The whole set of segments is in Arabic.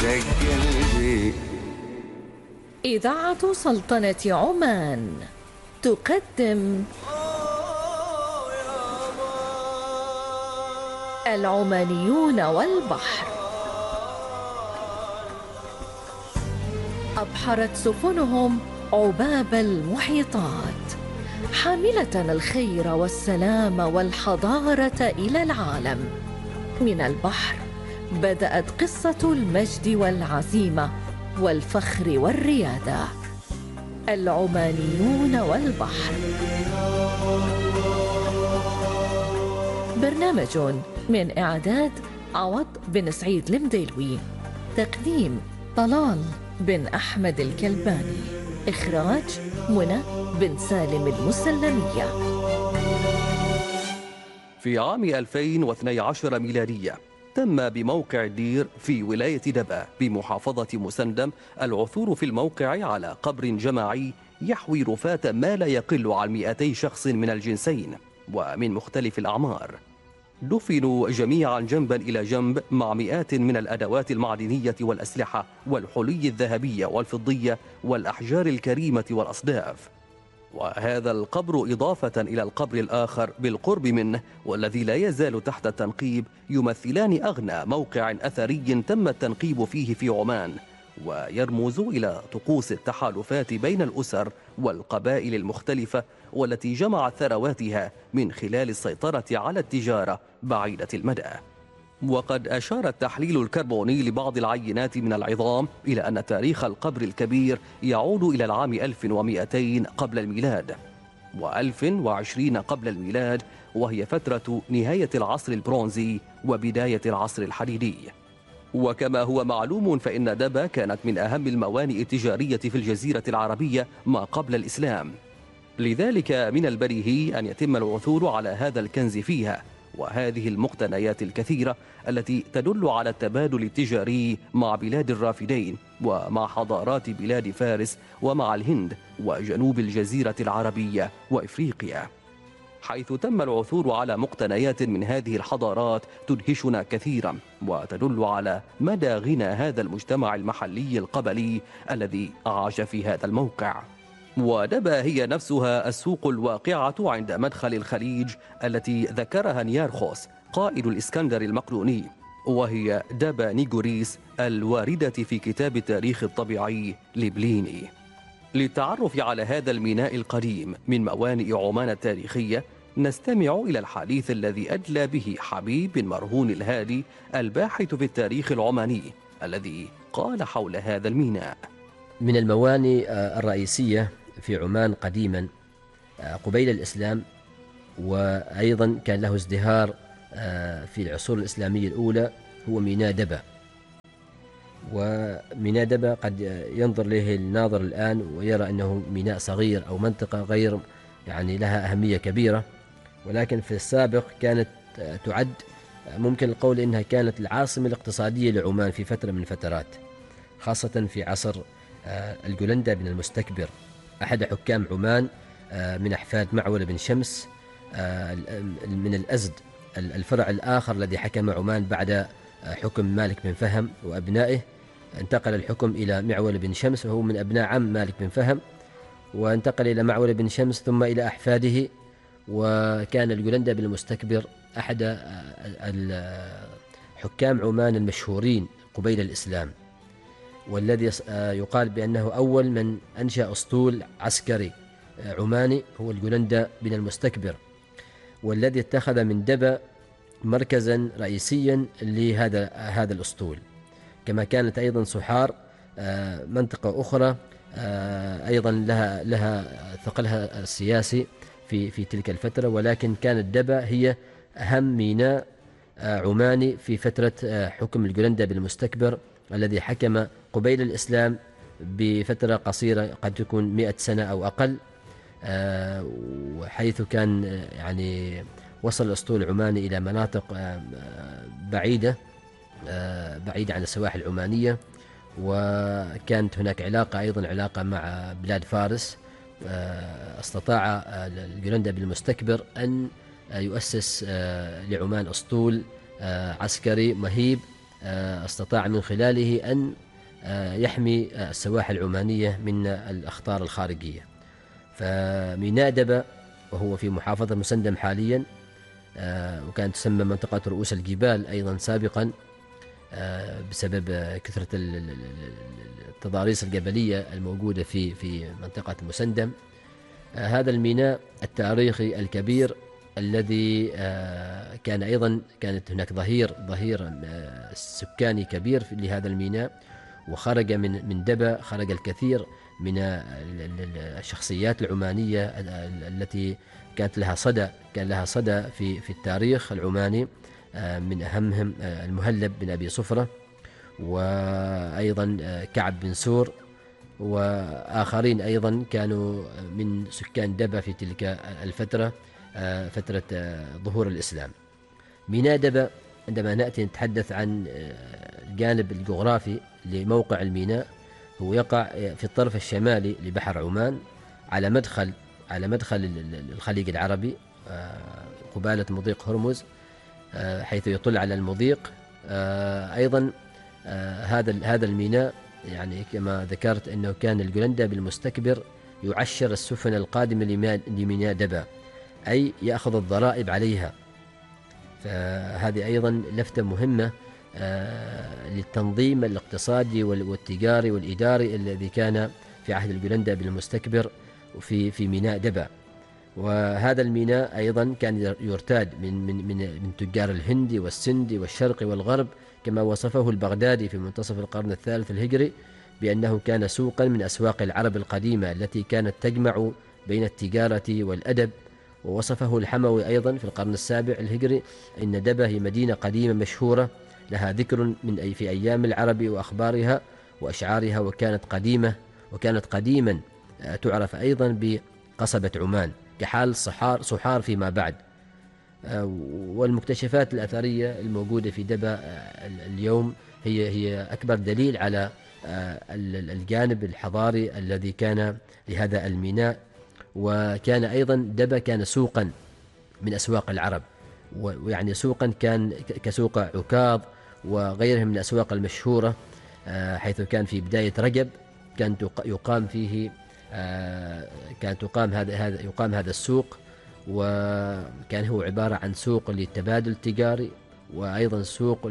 إذاعة سلطنة عمان تقدم العمانيون والبحر. أبحرت سفنهم عباب المحيطات حاملة الخير والسلام والحضارة إلى العالم. من البحر بدأت قصة المجد والعزيمة والفخر والريادة. العمانيون والبحر، برنامج من إعداد عوض بن سعيد المديلوي، تقديم طلال بن أحمد الكلباني، إخراج منى بن سالم المسلمية. في عام 2012 ميلادية تم بموقع الدير في ولاية دبا بمحافظة مسندم العثور في الموقع على قبر جماعي يحوي رفاة ما لا يقل عن 200 شخص من الجنسين ومن مختلف الأعمار. دفنوا جميعا جنبا إلى جنب مع مئات من الأدوات المعدنية والأسلحة والحلي الذهبية والفضية والأحجار الكريمة والأصداف. وهذا القبر إضافة إلى القبر الآخر بالقرب منه والذي لا يزال تحت التنقيب يمثلان أغنى موقع أثري تم التنقيب فيه في عمان، ويرمز إلى طقوس التحالفات بين الأسر والقبائل المختلفة والتي جمعت ثرواتها من خلال السيطرة على التجارة بعيدة المدى. وقد أشار التحليل الكربوني لبعض العينات من العظام إلى أن تاريخ القبر الكبير يعود إلى العام 1200 قبل الميلاد و1020 قبل الميلاد، وهي فترة نهاية العصر البرونزي وبداية العصر الحديدي. وكما هو معلوم فإن دبا كانت من أهم الموانئ التجارية في الجزيرة العربية ما قبل الإسلام، لذلك من البديهي أن يتم العثور على هذا الكنز فيها وهذه المقتنيات الكثيرة التي تدل على التبادل التجاري مع بلاد الرافدين ومع حضارات بلاد فارس ومع الهند وجنوب الجزيرة العربية وإفريقيا، حيث تم العثور على مقتنيات من هذه الحضارات تدهشنا كثيرا وتدل على مدى غنى هذا المجتمع المحلي القبلي الذي عاش في هذا الموقع. ودبا هي نفسها السوق الواقعة عند مدخل الخليج التي ذكرها نيارخوس قائد الإسكندر المقدوني، وهي دبا نيغوريس الواردة في كتاب التاريخ الطبيعي لبليني. للتعرف على هذا الميناء القديم من موانئ عمان التاريخية نستمع إلى الحديث الذي أدلى به حبيب بن مرهون الهادي الباحث في التاريخ العماني الذي قال حول هذا الميناء: من الموانئ الرئيسية في عمان قديما قبيل الإسلام، وأيضا كان له ازدهار في العصور الإسلامية الأولى، هو ميناء دبا. وميناء دبا قد ينظر له الناظر الآن ويرى أنه ميناء صغير أو منطقة غير لها أهمية كبيرة، ولكن في السابق كانت تعد ممكن القول أنها كانت العاصمة الاقتصادية لعمان في فترة من الفترات، خاصة في عصر الجولندا بن المستكبر أحد حكام عمان من أحفاد معول بن شمس من الأزد، الفرع الآخر الذي حكم عمان بعد حكم مالك بن فهم وأبنائه. انتقل الحكم إلى معول بن شمس وهو من أبناء عم مالك بن فهم، وانتقل إلى معول بن شمس ثم إلى أحفاده. وكان الجولندا بن المستكبر أحد حكام عمان المشهورين قبيل الإسلام، والذي يقال بأنه أول من أنشأ أسطول عسكري عماني هو الجولندا بن المستكبر، والذي اتخذ من دبا مركزا رئيسيا لهذا الأسطول. كما كانت أيضا صحار منطقة أخرى أيضا لها ثقلها السياسي في تلك الفترة، ولكن كانت دبا هي أهم ميناء عماني في فترة حكم الجولندا بن المستكبر الذي حكم قبيل الإسلام بفترة قصيرة قد تكون 100 سنة أو أقل، وحيث كان وصل الأسطول العماني إلى مناطق بعيدة عن السواحل العمانية. وكانت هناك علاقة مع بلاد فارس. استطاع الجولندا بن المستكبر أن يؤسس لعمان أسطول عسكري مهيب استطاع من خلاله أن يحمي السواحل العمانية من الأخطار الخارجية. فميناء دبا وهو في محافظة مسندم حاليا، وكانت تسمى منطقة رؤوس الجبال أيضا سابقا بسبب كثرة التضاريس الجبلية الموجودة في منطقة مسندم. هذا الميناء التاريخي الكبير الذي كانت هناك ظهير سكاني كبير لهذا الميناء، وخرج من دبا خرج الكثير من الشخصيات العمانية التي كان لها صدى في التاريخ العماني، من أهمهم المهلب بن أبي صفرة، وأيضا كعب بن سور، وآخرين أيضا كانوا من سكان دبا في تلك الفترة، فترة ظهور الإسلام. ميناء دبا عندما نأتي نتحدث عن الجانب الجغرافي لموقع الميناء، هو يقع في الطرف الشمالي لبحر عمان على مدخل الخليج العربي، قبالة مضيق هرمز، حيث يطل على المضيق. أيضا هذا الميناء يعني كما ذكرت أنه كان الجولندا بالمستكبر يعشر السفن القادمة لميناء دبا، أي يأخذ الضرائب عليها. فهذه أيضا لفتة مهمة للتنظيم الاقتصادي والتجاري والإداري الذي كان في عهد الجولندا بالمستكبر في ميناء دبا. وهذا الميناء أيضا كان يرتاد من تجار الهند والسند والشرق والغرب، كما وصفه البغدادي في منتصف القرن الثالث الهجري بأنه كان سوقا من أسواق العرب القديمة التي كانت تجمع بين التجارة والأدب. ووصفه الحموي أيضا في القرن السابع الهجري إن دبا هي مدينة قديمة مشهورة لها ذكر في أيام العرب وأخبارها وأشعارها، وكانت قديما تعرف أيضا بقصبة عمان كحال صحار فيما بعد. والمكتشفات الأثرية الموجودة في دبا اليوم هي أكبر دليل على الجانب الحضاري الذي كان لهذا الميناء. وكان أيضا دبا كان سوقا من أسواق العرب، ويعني سوقا كان كسوق عكاظ وغيرها من الأسواق المشهورة، حيث كان في بداية رجب كانت يقام هذا السوق، وكان هو عبارة عن سوق للتبادل التجاري، وأيضا سوق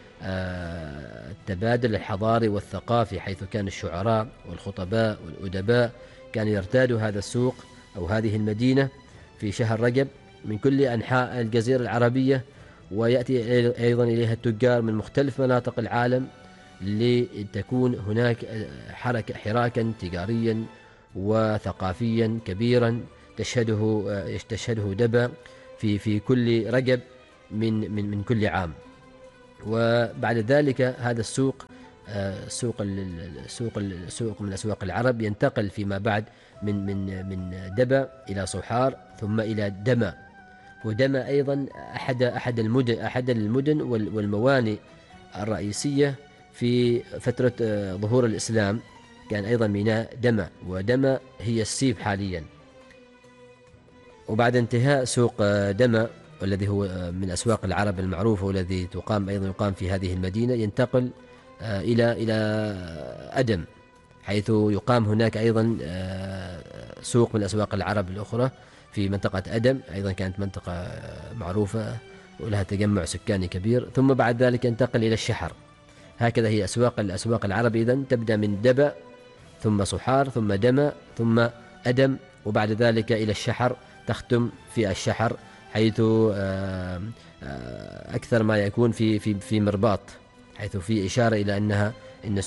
للتبادل الحضاري والثقافي، حيث كان الشعراء والخطباء والأدباء كانوا يرتادوا هذا السوق أو هذه المدينة في شهر رجب من كل أنحاء الجزيرة العربية، ويأتي أيضا إليها التجار من مختلف مناطق العالم لتكون هناك حراكا تجاريا وثقافيا كبيرا تشهده دبا في كل رجب من كل عام. وبعد ذلك هذا السوق سوق من أسواق العرب ينتقل فيما بعد من دبا إلى صحار ثم إلى دما. ودما أيضا أحد المدن والموانئ الرئيسية في فترة ظهور الإسلام، كان أيضا ميناء دما، ودما هي السيف حاليا. وبعد انتهاء سوق دما والذي هو من أسواق العرب المعروفة والذي يقام في هذه المدينة، ينتقل إلى أدم، حيث يقام هناك أيضا سوق من أسواق العرب الأخرى في منطقة أدم، أيضا كانت منطقة معروفة ولها تجمع سكاني كبير. ثم بعد ذلك ينتقل إلى الشحر. هكذا هي الأسواق العرب إذن تبدأ من دبا ثم صحار ثم دما ثم أدم، وبعد ذلك إلى الشحر، تختم في الشحر، حيث أكثر ما يكون في مرباط، حيث في إشارة إلى أن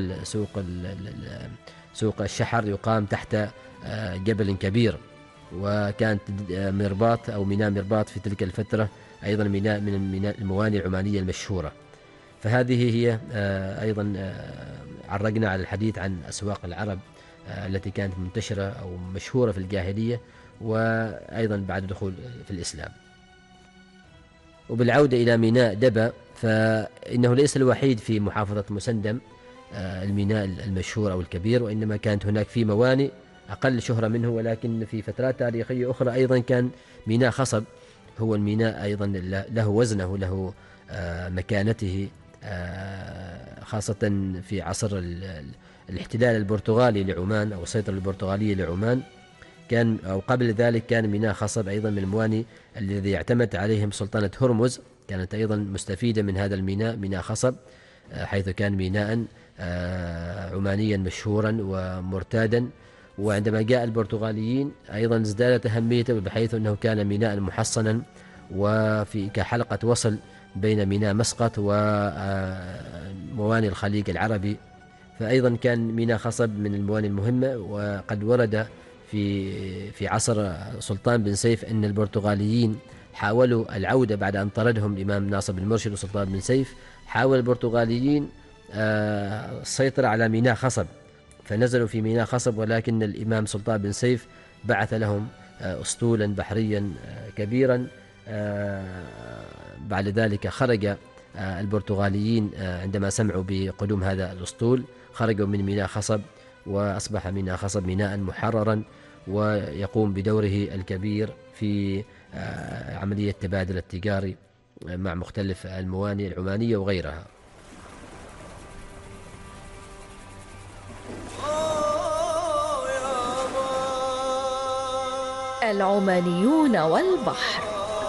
سوق الشحر يقام تحت جبل كبير، وكانت مرباط أو ميناء مرباط في تلك الفترة أيضا ميناء من الموانئ العمانية المشهورة. فهذه هي أيضا عرجنا على الحديث عن أسواق العرب التي كانت منتشرة أو مشهورة في الجاهلية وأيضا بعد دخول في الإسلام. وبالعودة إلى ميناء دبا، فإنه ليس الوحيد في محافظة مسندم الميناء المشهور أو الكبير، وإنما كانت هناك في موانئ أقل شهرة منه، ولكن في فترات تاريخية أخرى أيضا كان ميناء خصب هو الميناء أيضا له وزنه، له مكانته خاصة في عصر الاحتلال البرتغالي لعمان أو السيطرة البرتغالية لعمان. كان أو قبل ذلك كان ميناء خصب أيضا من المواني الذي اعتمد عليهم سلطنة هرمز، كانت أيضا مستفيدة من هذا الميناء، ميناء خصب، حيث كان ميناء عمانيا مشهورا ومرتادا. وعندما جاء البرتغاليين أيضا ازدادت أهميته، بحيث أنه كان ميناء محصنا وفي كحلقة وصل بين ميناء مسقط ومواني الخليج العربي. فأيضا كان ميناء خصب من المواني المهمة. وقد ورد في عصر سلطان بن سيف أن البرتغاليين حاولوا العودة بعد أن طردهم الإمام ناصر بن مرشد وسلطان بن سيف، حاول البرتغاليين السيطرة على ميناء خصب، فنزلوا في ميناء خصب، ولكن الإمام سلطان بن سيف بعث لهم أسطولا بحريا كبيرا. بعد ذلك خرج البرتغاليين عندما سمعوا بقدوم هذا الأسطول، خرجوا من ميناء خصب، وأصبح ميناء خصب ميناء محررا ويقوم بدوره الكبير في عملية التبادل التجاري مع مختلف الموانئ العمانية وغيرها. العمانيون والبحر.